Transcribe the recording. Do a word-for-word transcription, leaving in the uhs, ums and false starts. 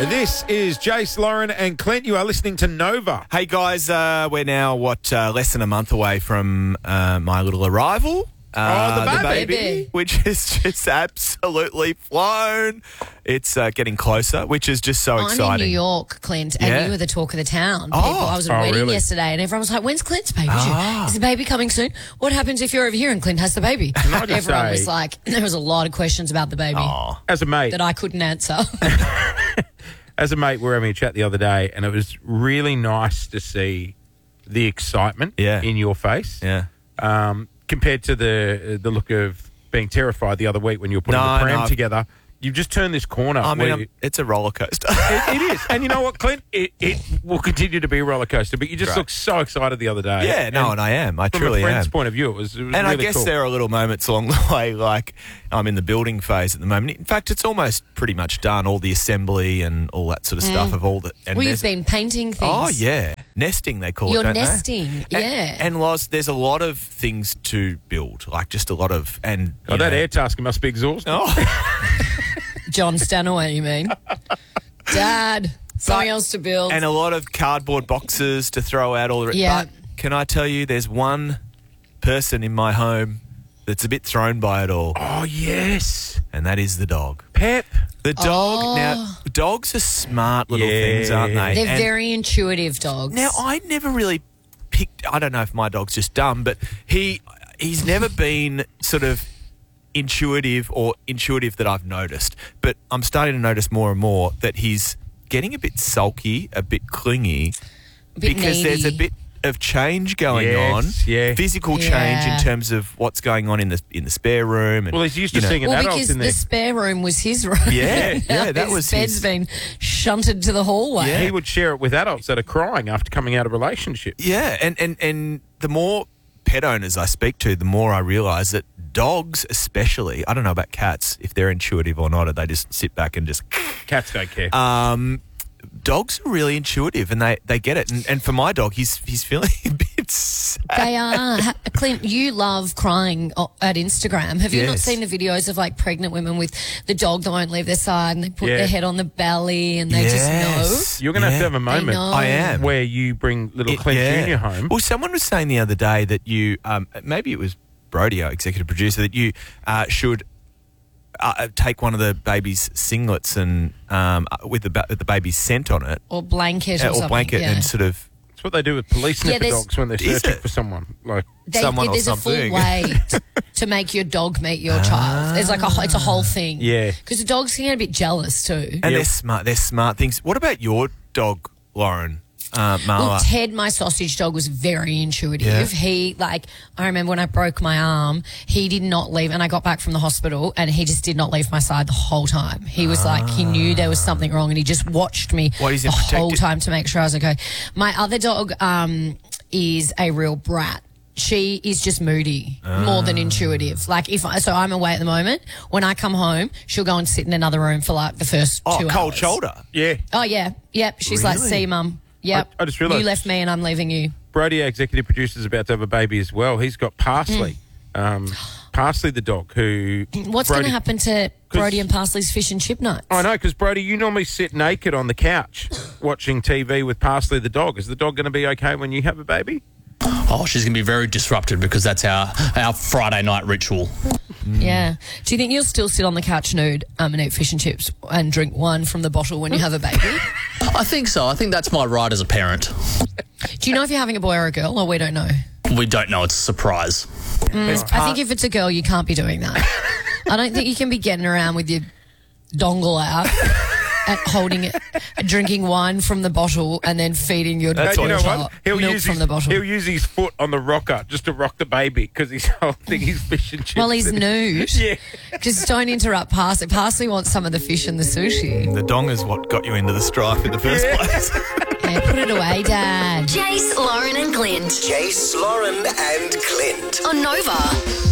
This is Jace, Lauren and Clint. You are listening to Nova. Hey guys, uh, we're now, what, uh, less than a month away from uh, my little arrival. Uh, Oh, the baby. baby. Which has just absolutely flown. It's uh, getting closer, which is just so I'm exciting. in New York, Clint, Yeah. and you were the talk of the town. People, Oh. I was at a Oh, wedding really? yesterday, and everyone was like, "When's Clint's baby? Ah. Is the baby coming soon? What happens if you're over here and Clint has the baby?" I just Everyone say- was like, there was a lot of questions about the baby Aw. As a mate, that I couldn't answer. as a mate, we were having a chat the other day, and it was really nice to see the excitement Yeah. in your face. Yeah. Um, compared to the the look of being terrified the other week when you were putting No, the pram no. together. You've just turned this corner. I mean, where I'm- you- it's a roller coaster. it, it is. And you know what, Clint? It, it will continue to be a roller coaster, but you just Right. looked so excited the other day. yeah, no, and I am. I From truly a friend's am. point of view, it was, it was And really I guess cool. there are little moments along the way, like I'm in the building phase at the moment. In fact, it's almost pretty much done, all the assembly and all that sort of stuff of all the... And Well, there's- you've been painting things. Oh, yeah. Nesting, they call You're it, don't nesting, they? yeah. And, and Loz, there's a lot of things to build, like just a lot of... and Oh, you that know- air tasker must be exhausting. Oh. John Stanaway, you mean? Dad, something But- else to build. And a lot of cardboard boxes to throw out all the... Yeah. But can I tell you, there's one person in my home that's a bit thrown by it all, Oh, yes. and that is the dog. Pep. The dog... Oh. Now, dogs are smart little Yeah. things, aren't they? They're And very intuitive dogs. Now, I never really picked... I don't know if my dog's just dumb, but he he's never been sort of intuitive or intuitive that I've noticed. But I'm starting to notice more and more that he's getting a bit sulky, a bit clingy, A bit because there's a needy. bit of change going Yes, on, yeah. physical change Yeah. in terms of what's going on in the in the spare room. And, Well, he's used to you know, seeing an Well, adult because in there. the spare room was his room. Yeah, Now yeah, that his was bed's his- been shunted to the hallway. Yeah. He would share it with adults that are crying after coming out of relationships. Yeah, and, and, and the more pet owners I speak to, the more I realise that dogs especially, I don't know about cats, if they're intuitive or not, or they just sit back and just... Cats don't care. Um, dogs are really intuitive and they, they get it. And, and for my dog, he's he's feeling a bit sad. They are. Ha- Clint, you love crying o- at Instagram. Have you not Yes. seen the videos of like pregnant women with the dog that won't leave their side and they put Yeah. their head on the belly and they just You're going to have to have a know? moment They know. I am. where you bring little It- Clint yeah. Junior home. Well, someone was saying the other day that you, um, maybe it was Brody, our executive producer, that you uh, should uh, take one of the baby's singlets and um, uh, with the ba- with the baby's scent on it, Or blanket or, uh, or something. blanket, yeah. and sort of That's what they do with police Yeah, sniffer there's- dogs when they're Is searching it? for someone. Like, They, someone or there's a something. full way t- to make your dog meet your child. There's like a it's a whole thing. Yeah. Because the dogs can get a bit jealous too. and Yep. they're smart. They're smart things. What about your dog, Lauren? Uh, Marla? Well, Ted, my sausage dog, was very intuitive. Yeah. He, like, I remember when I broke my arm, he did not leave, and I got back from the hospital, and he just did not leave my side the whole time. He was like, he knew there was something wrong, and he just watched me What, he's the in whole protective- time to make sure I was okay. My other dog um, is a real brat. She is just moody, more than intuitive. Like if I, so, I'm away at the moment. When I come home, she'll go and sit in another room for like the first oh, two cold hours. shoulder. yeah. Oh yeah, yep. She's like, Really? "See, mum. Yep. I- I just realised- you left me, and I'm leaving you." Brody, our executive producer, is about to have a baby as well. He's got Parsley. Um, Parsley the dog who... What's going Brody- to happen to Brody and Parsley's fish and chip nuts? I know, because Brody, you normally sit naked on the couch watching T V with Parsley the dog. Is the dog going to be okay when you have a baby? Oh, she's going to be very disrupted because that's our, our Friday night ritual. Yeah. Do you think you'll still sit on the couch nude um, and eat fish and chips and drink wine from the bottle when you have a baby? I think so. I think that's my right as a parent. Do you know if you're having a boy or a girl, or we don't know? We don't know. It's a surprise. There's I part- think if it's a girl, you can't be doing that. I don't think you can be getting around with your dongle out. At holding it, drinking wine from the bottle, and then feeding your That's Uh, you know child what? He'll milk use from his, the bottle. He'll use his foot on the rocker just to rock the baby because he's holding his fish and chips. Well, he's in it. nude. Yeah. Just don't interrupt Parsley. Parsley wants some of the fish and the sushi. the dong is what got you into the strife in the first place. Yeah, put it away, Dad. Jace, Lauren and Clint Jace, Lauren and Clint. on Nova.